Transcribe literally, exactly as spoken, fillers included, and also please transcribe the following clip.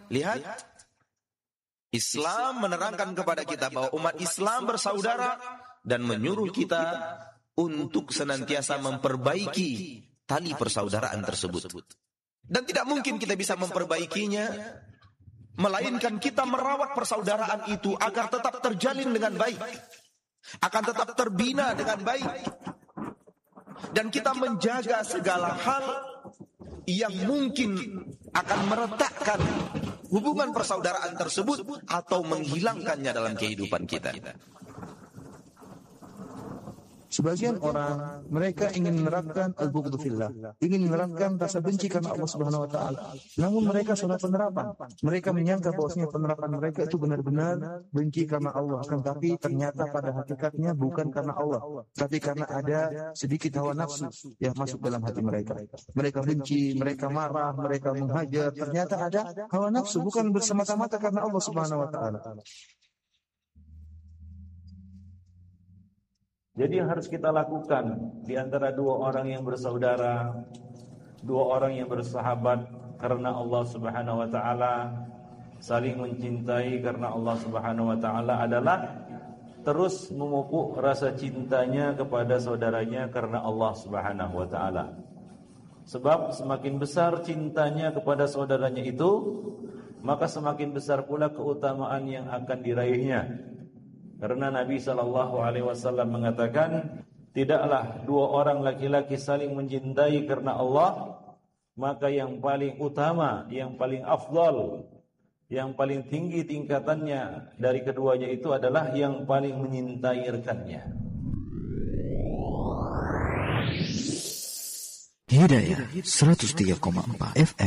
Lihat, Islam menerangkan kepada kita bahwa umat Islam bersaudara dan menyuruh kita untuk senantiasa memperbaiki tali persaudaraan tersebut. Dan tidak mungkin kita bisa memperbaikinya, melainkan kita merawat persaudaraan itu agar tetap terjalin dengan baik, akan tetap terbina dengan baik. Dan kita menjaga segala hal yang mungkin akan meretakkan hubungan persaudaraan tersebut atau menghilangkannya dalam kehidupan kita. Sebagian orang, mereka ingin menerapkan al-bughdu fillah, ingin menerapkan rasa benci karena Allah Subhanahu wa taala. Namun mereka salah penerapan. Mereka menyangka bahwasanya penerapan mereka itu benar-benar benci karena Allah, akan tapi ternyata pada hakikatnya bukan karena Allah, tapi karena ada sedikit hawa nafsu yang masuk dalam hati mereka. Mereka benci, mereka marah, mereka menghajar, ternyata ada hawa nafsu, bukan bersemata-mata karena Allah Subhanahu wa taala. Jadi yang harus kita lakukan di antara dua orang yang bersaudara, dua orang yang bersahabat karena Allah Subhanahu wa taala, saling mencintai karena Allah Subhanahu wa taala adalah terus memupuk rasa cintanya kepada saudaranya karena Allah Subhanahu wa taala. Sebab semakin besar cintanya kepada saudaranya itu, maka semakin besar pula keutamaan yang akan diraihnya. Karena Nabi shallallahu alaihi wasallam mengatakan, tidaklah dua orang laki-laki saling mencintai karena Allah, maka yang paling utama, yang paling afdal, yang paling tinggi tingkatannya dari keduanya itu adalah yang paling menyintai rekannya. Hidayah seratus tiga koma empat F M